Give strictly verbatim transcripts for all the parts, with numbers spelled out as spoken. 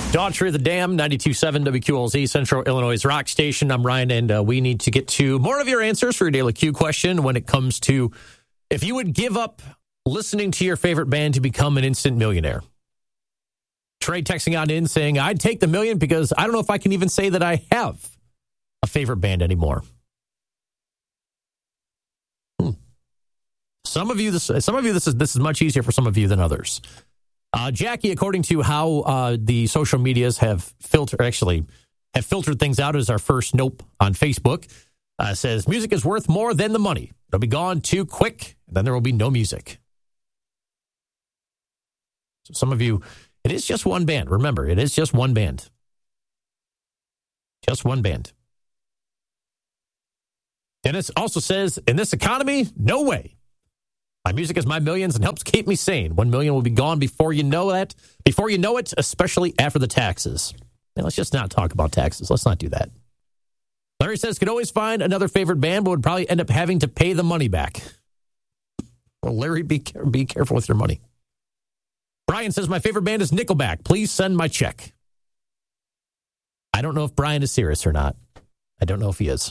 Daughtry of the Dam, ninety-two point seven W Q L Z, Central Illinois' rock station. I'm Ryan, and uh, we need to get to more of your answers for your Daily Q question when it comes to if you would give up listening to your favorite band to become an instant millionaire. Trey texting on in saying, I'd take the million because I don't know if I can even say that I have a favorite band anymore. Hmm. Some of you, this, some of you, this is this is much easier for some of you than others. Uh, Jackie, according to how uh, the social medias have filtered, actually have filtered things out as our first nope on Facebook, uh, says music is worth more than the money. It'll be gone too quick, and then there will be no music. So some of you, it is just one band. Remember, it is just one band. Just one band. Dennis also says, in this economy, no way. My music is my millions and helps keep me sane. One million will be gone before you know that. Before you know it, especially after the taxes. Man, let's just not talk about taxes. Let's not do that. Larry says, could always find another favorite band, but would probably end up having to pay the money back. Well, Larry, be, be careful with your money. Brian says, my favorite band is Nickelback. Please send my check. I don't know if Brian is serious or not. I don't know if he is.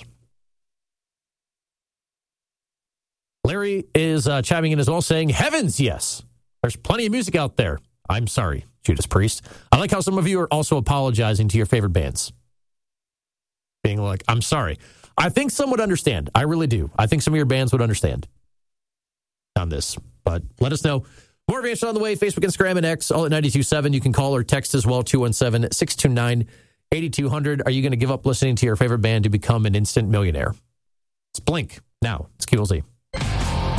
Larry is uh, chiming in as well, saying, heavens, yes. There's plenty of music out there. I'm sorry, Judas Priest. I like how some of you are also apologizing to your favorite bands. Being like, I'm sorry. I think some would understand. I really do. I think some of your bands would understand on this. But let us know. More information on the way. Facebook, Instagram, and X, all at ninety-two point seven. You can call or text as well, two one seven, six two nine, eight two zero zero. Are you going to give up listening to your favorite band to become an instant millionaire? It's Blink. Now, it's Q L Z.